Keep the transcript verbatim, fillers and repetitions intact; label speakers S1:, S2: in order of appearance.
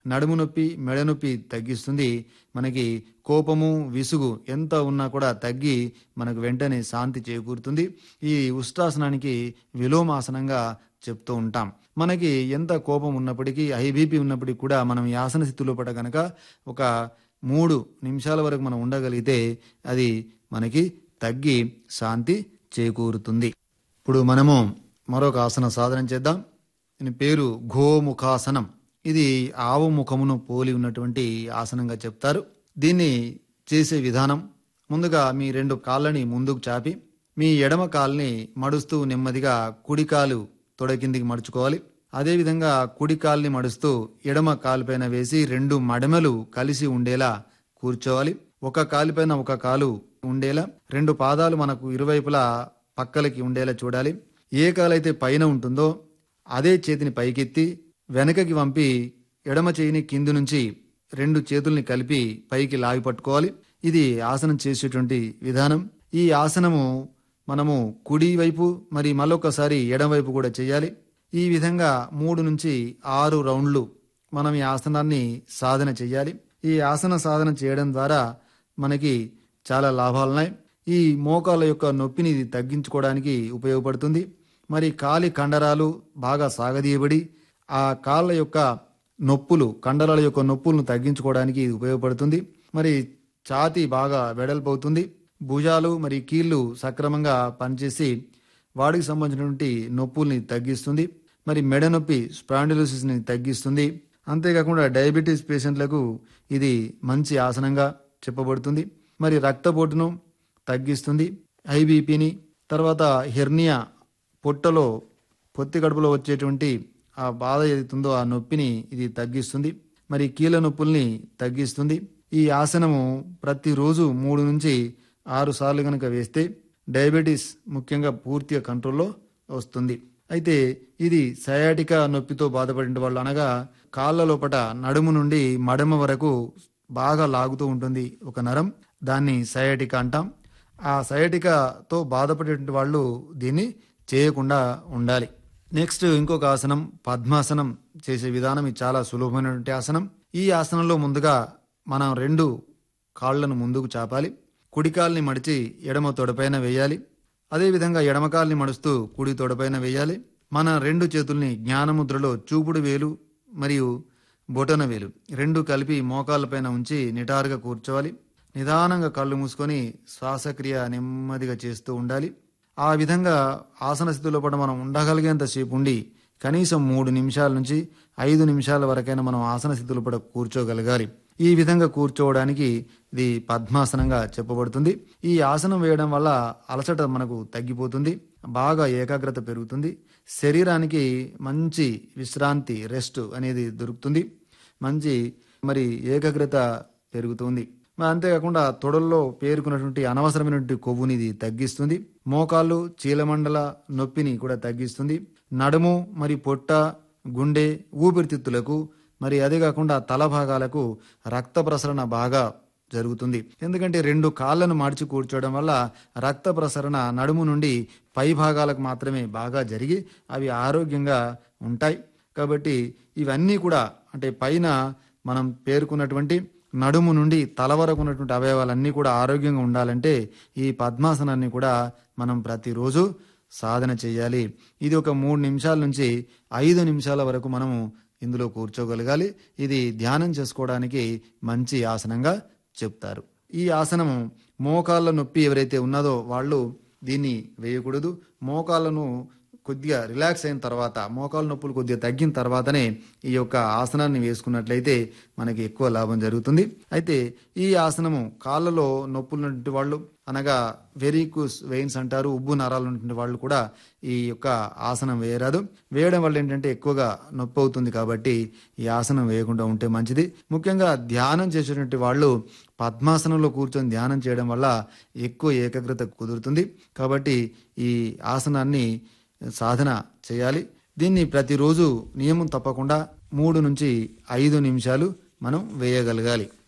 S1: నడుము నొప్పి, మెడ నొప్పి తగ్గిస్తుంది. మనకి కోపము, విసుగు ఎంత ఉన్నా కూడా తగ్గి మనకు వెంటనే శాంతి చేకూరుతుంది. ఈ ఉష్ట్రాసనానికి విలోమాసనంగా చెప్తూ ఉంటాం. మనకి ఎంత కోపం ఉన్నప్పటికీ, హై బీపీ ఉన్నప్పటికీ కూడా మనం ఈ ఆసన స్థితిలో పడ కనుక ఒక మూడు నిమిషాల వరకు మనం ఉండగలిగితే అది మనకి తగ్గి శాంతి చేకూరుతుంది. ఇప్పుడు మనము మరొక ఆసన సాధన చేద్దాం. దీని పేరు గోముఖాసనం. ఇది ఆవు ముఖమును పోలి ఉన్నటువంటి ఆసనంగా చెప్తారు. దీన్ని చేసే విధానం, ముందుగా మీ రెండు కాళ్ళని ముందుకు చాపి మీ ఎడమ కాల్ని మడుస్తూ నెమ్మదిగా కుడి కాలు తొడ కిందికి మడుచుకోవాలి. అదేవిధంగా కుడి కాల్ని మడుస్తూ ఎడమ కాలుపైన వేసి రెండు మడమలు కలిసి ఉండేలా కూర్చోవాలి. ఒక కాలుపైన ఒక కాలు ఉండేలా, రెండు పాదాలు మనకు ఇరువైపులా పక్కలకి ఉండేలా చూడాలి. ఏ కాలైతే పైన ఉంటుందో అదే చేతిని పైకెత్తి వెనకకి వంపి ఎడమ చేయిని కింది నుంచి రెండు చేతుల్ని కలిపి పైకి లాగి పట్టుకోవాలి. ఇది ఆసనం చేసేటువంటి విధానం. ఈ ఆసనము మనము కుడి వైపు మరి మరొకసారి ఎడమవైపు కూడా చేయాలి. ఈ విధంగా మూడు నుంచి ఆరు రౌండ్లు మనం ఈ ఆసనాన్ని సాధన చేయాలి. ఈ ఆసన సాధన చేయడం ద్వారా మనకి చాలా లాభాలున్నాయి. ఈ మోకాళ్ళ యొక్క నొప్పిని ఇది తగ్గించుకోవడానికి ఉపయోగపడుతుంది. మరి కాలి కండరాలు బాగా సాగదీయబడి ఆ కాళ్ళ యొక్క నొప్పులు, కండరాల యొక్క నొప్పులను తగ్గించుకోవడానికి ఇది ఉపయోగపడుతుంది. మరి ఛాతీ బాగా వెడల్పవుతుంది. భుజాలు మరి కీళ్ళు సక్రమంగా పనిచేసి వాడికి సంబంధించినటువంటి నొప్పుల్ని తగ్గిస్తుంది. మరి మెడ నొప్పి, స్పాండిలోసిస్ని తగ్గిస్తుంది. అంతేకాకుండా డయాబెటీస్ పేషెంట్లకు ఇది మంచి ఆసనంగా చెప్పబడుతుంది. మరి రక్తపోటును తగ్గిస్తుంది, హై బీపీని, తర్వాత హెర్నియా, పొట్టలో పొత్తి కడుపులో వచ్చేటువంటి ఆ బాధ ఏదైతుందో ఆ నొప్పిని ఇది తగ్గిస్తుంది. మరి కీళ్ళ నొప్పుల్ని తగ్గిస్తుంది. ఈ ఆసనము ప్రతిరోజు మూడు నుంచి ఆరు సార్లు కనుక వేస్తే డయాబెటీస్ ముఖ్యంగా పూర్తిగా కంట్రోల్లో వస్తుంది. అయితే ఇది సయాటికా నొప్పితో బాధపడిన వాళ్ళు, అనగా కాళ్ళ లోపట నడుము నుండి మడమ వరకు బాగా లాగుతూ ఉంటుంది ఒక నరం, దాన్ని సయాటికా అంటాం. ఆ సయాటికాతో బాధపడేటువంటి వాళ్ళు దీన్ని చేయకుండా ఉండాలి. నెక్స్ట్ ఇంకొక ఆసనం పద్మాసనం చేసే విధానం. ఇది చాలా సులభమైనటువంటి ఆసనం. ఈ ఆసనంలో ముందుగా మనం రెండు కాళ్లను ముందుకు చాపాలి. కుడి కాల్ని మడిచి ఎడమ తొడపైన వేయాలి. అదేవిధంగా ఎడమ కాల్ని మడుస్తూ కుడి తొడపైన వేయాలి. మన రెండు చేతుల్ని జ్ఞానముద్రలో చూపుడు వేలు మరియు బొటన వేలు రెండు కలిపి మోకాళ్ళపైన ఉంచి నిటారుగా కూర్చోవాలి. నిదానంగా కళ్ళు మూసుకొని శ్వాసక్రియ నెమ్మదిగా చేస్తూ ఉండాలి. ఆ విధంగా ఆసన స్థితిలో పడ మనం ఉండగలిగేంతసేపు ఉండి కనీసం మూడు నిమిషాల నుంచి ఐదు నిమిషాల వరకైనా మనం ఆసన స్థితిలో పడ కూర్చోగలగాలి. ఈ విధంగా కూర్చోవడానికి ఇది పద్మాసనంగా చెప్పబడుతుంది. ఈ ఆసనం వేయడం వల్ల అలసట మనకు తగ్గిపోతుంది, బాగా ఏకాగ్రత పెరుగుతుంది, శరీరానికి మంచి విశ్రాంతి, రెస్ట్ అనేది దొరుకుతుంది, మంచి మరి ఏకాగ్రత పెరుగుతుంది. అంతేకాకుండా తొడల్లో పేరుకున్నటువంటి అనవసరమైనటువంటి కొవ్వుని ఇది తగ్గిస్తుంది. మోకాళ్ళు, చీలమండల నొప్పిని కూడా తగ్గిస్తుంది. నడుము మరి పొట్ట, గుండె, ఊపిరితిత్తులకు మరి అదే కాకుండా తల భాగాలకు రక్త ప్రసరణ బాగా జరుగుతుంది. ఎందుకంటే రెండు కాళ్ళను మార్చి కూర్చోవడం వల్ల రక్త ప్రసరణ నడుము నుండి పై భాగాలకు మాత్రమే బాగా జరిగి అవి ఆరోగ్యంగా ఉంటాయి. కాబట్టి ఇవన్నీ కూడా అంటే పైన మనం పేర్కొన్నటువంటి నడుము నుండి తల వరకు ఉన్నటువంటి అవయవాలన్నీ కూడా ఆరోగ్యంగా ఉండాలంటే ఈ పద్మాసనాన్ని కూడా మనం ప్రతిరోజు సాధన చేయాలి. ఇది ఒక మూడు నిమిషాల నుంచి ఐదు నిమిషాల వరకు మనము ఇందులో కూర్చోగలగాలి. ఇది ధ్యానం చేసుకోవడానికి మంచి ఆసనంగా చెప్తారు. ఈ ఆసనము మోకాళ్ళ నొప్పి ఎవరైతే ఉన్నదో వాళ్ళు దీన్ని వేయకూడదు. మోకాళ్ళను కొద్దిగా రిలాక్స్ అయిన తర్వాత, మోకాళ్ళ నొప్పులు కొద్దిగా తగ్గిన తర్వాతనే ఈ యొక్క ఆసనాన్ని వేసుకున్నట్లయితే మనకి ఎక్కువ లాభం జరుగుతుంది. అయితే ఈ ఆసనము కాళ్ళలో నొప్పులు ఉన్నటువంటి వాళ్ళు, అనగా వెరికోస్ వెయిన్స్ అంటారు, ఉబ్బు నరాలు ఉన్నటువంటి వాళ్ళు కూడా ఈ యొక్క ఆసనం వేయరాదు. వేయడం వల్ల ఏంటంటే ఎక్కువగా నొప్పి అవుతుంది. కాబట్టి ఈ ఆసనం వేయకుండా ఉంటే మంచిది. ముఖ్యంగా ధ్యానం చేసేటువంటి వాళ్ళు పద్మాసనంలో కూర్చొని ధ్యానం చేయడం వల్ల ఎక్కువ ఏకాగ్రత కుదురుతుంది. కాబట్టి ఈ ఆసనాన్ని సాధన చేయాలి. దీన్ని ప్రతిరోజు నియమం తప్పకుండా మూడు నుంచి ఐదు నిమిషాలు మనం వేయగలగాలి.